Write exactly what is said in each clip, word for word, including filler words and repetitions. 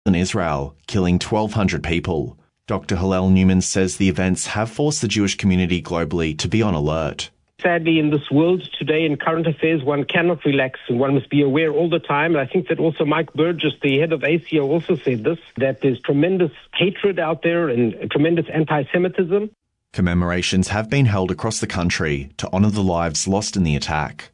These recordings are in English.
in Israel, killing twelve hundred people. Doctor Hillel Newman says the events have forced the Jewish community globally to be on alert. Sadly, in this world today, in current affairs, one cannot relax and one must be aware all the time. I think that also Mike Burgess, the head of A C O, also said this, that there's tremendous hatred out there and tremendous anti-Semitism. Commemorations have been held across the country to honour the lives lost in the attack.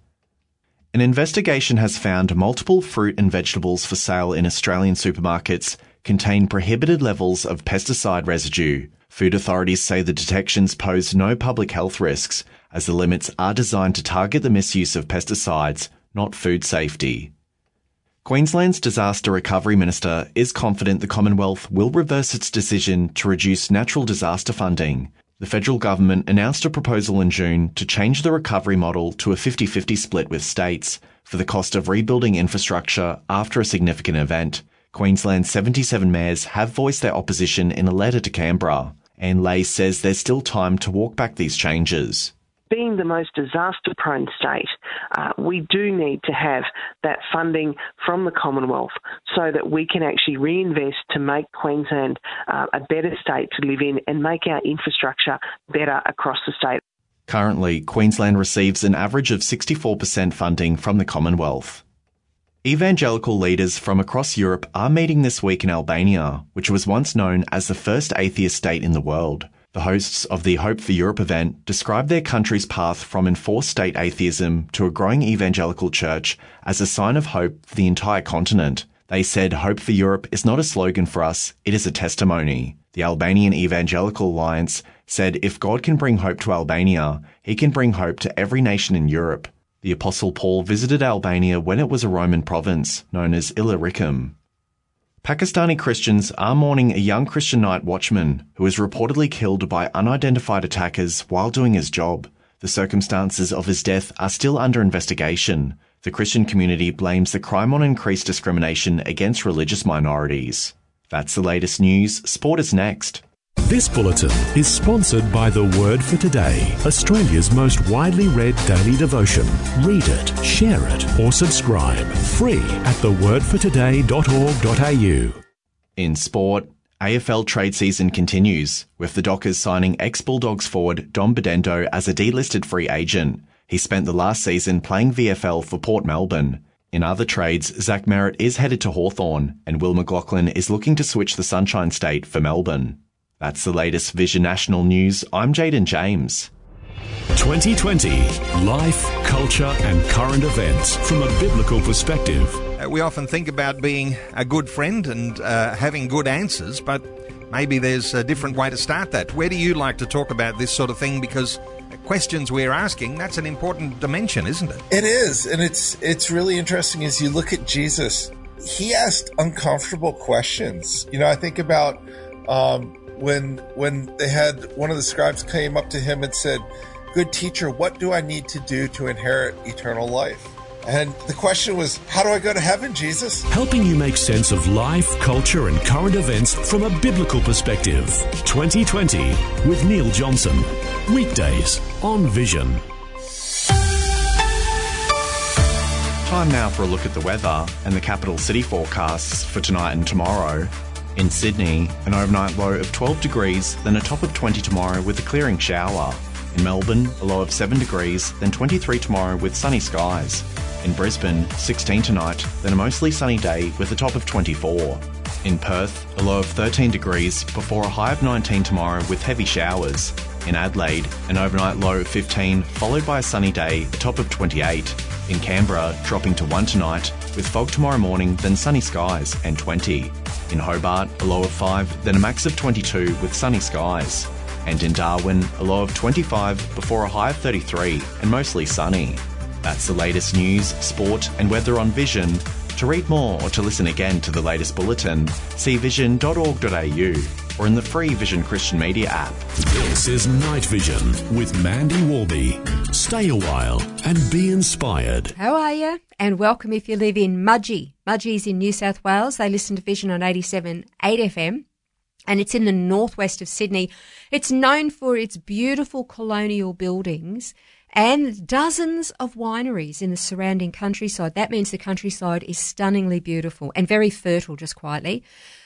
An investigation has found multiple fruit and vegetables for sale in Australian supermarkets contain prohibited levels of pesticide residue. Food authorities say the detections pose no public health risks, as the limits are designed to target the misuse of pesticides, not food safety. Queensland's Disaster Recovery Minister is confident the Commonwealth will reverse its decision to reduce natural disaster funding. The federal government announced a proposal in June to change the recovery model to a fifty-fifty split with states for the cost of rebuilding infrastructure after a significant event. Queensland's seventy-seven mayors have voiced their opposition in a letter to Canberra. Anne Lay says there's still time to walk back these changes. Being the most disaster-prone state, uh, we do need to have that funding from the Commonwealth so that we can actually reinvest to make Queensland uh, a better state to live in and make our infrastructure better across the state. Currently, Queensland receives an average of sixty-four percent funding from the Commonwealth. Evangelical leaders from across Europe are meeting this week in Albania, which was once known as the first atheist state in the world. The hosts of the Hope for Europe event described their country's path from enforced state atheism to a growing evangelical church as a sign of hope for the entire continent. They said Hope for Europe is not a slogan for us, it is a testimony. The Albanian Evangelical Alliance said if God can bring hope to Albania, he can bring hope to every nation in Europe. The Apostle Paul visited Albania when it was a Roman province, known as Illyricum. Pakistani Christians are mourning a young Christian night watchman who was reportedly killed by unidentified attackers while doing his job. The circumstances of his death are still under investigation. The Christian community blames the crime on increased discrimination against religious minorities. That's the latest news. Sport is next. This bulletin is sponsored by The Word for Today, Australia's most widely read daily devotion. Read it, share it, or subscribe. Free at the word for today dot org dot a u. In sport, A F L trade season continues, with the Dockers signing ex-Bulldogs forward Dom Bedendo as a delisted free agent. He spent the last season playing V F L for Port Melbourne. In other trades, Zach Merritt is headed to Hawthorn, and Will McLaughlin is looking to switch the Sunshine State for Melbourne. That's the latest Vision National News. I'm Jaden James. twenty twenty. Life, culture and current events from a biblical perspective. Uh, we often think about being a good friend and uh, having good answers, but maybe there's a different way to start that. Where do you like to talk about this sort of thing? Because questions we're asking, that's an important dimension, isn't it? It is, and it's it's really interesting as you look at Jesus. He asked uncomfortable questions. You know, I think about um, when when they had one of the scribes came up to him and said, "Good teacher, what do I need to do to inherit eternal life?" And the question was, how do I go to heaven, Jesus? Helping you make sense of life, culture and current events from a biblical perspective. twenty twenty with Neil Johnson. Weekdays on Vision. Time now for a look at the weather and the capital city forecasts for tonight and tomorrow. In Sydney, an overnight low of twelve degrees, then a top of twenty tomorrow with a clearing shower. In Melbourne, a low of seven degrees, then twenty-three tomorrow with sunny skies. In Brisbane, sixteen tonight, then a mostly sunny day with a top of twenty-four. In Perth, a low of thirteen degrees before a high of nineteen tomorrow with heavy showers. In Adelaide, an overnight low of fifteen, followed by a sunny day, a top of twenty-eight. In Canberra, dropping to one tonight, with fog tomorrow morning, then sunny skies and twenty. In Hobart, a low of five, then a max of twenty-two with sunny skies. And in Darwin, a low of twenty-five before a high of thirty-three and mostly sunny. That's the latest news, sport and weather on Vision. To read more or to listen again to the latest bulletin, see vision dot org dot a u or in the free Vision Christian Media app. This is Night Vision with Mandy Warby. Stay a while and be inspired. How are you? And welcome if you live in Mudgee. Mudgee's in New South Wales. They listen to Vision on eighty-seven point eight F M. And it's in the northwest of Sydney. It's known for its beautiful colonial buildings and dozens of wineries in the surrounding countryside. That means the countryside is stunningly beautiful and very fertile, just quietly.